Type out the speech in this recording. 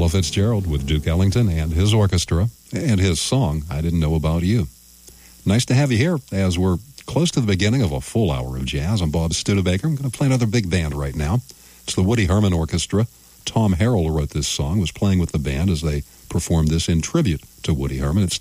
Ella Fitzgerald with Duke Ellington and his orchestra and his song, I Didn't Know About You. Nice to have you here as we're close to the beginning of a full hour of jazz. I'm Bob Studebaker. I'm going to play another big band right now. It's the Woody Herman Orchestra. Tom Harrell wrote this song, was playing with the band as they performed this in tribute to Woody Herman. It's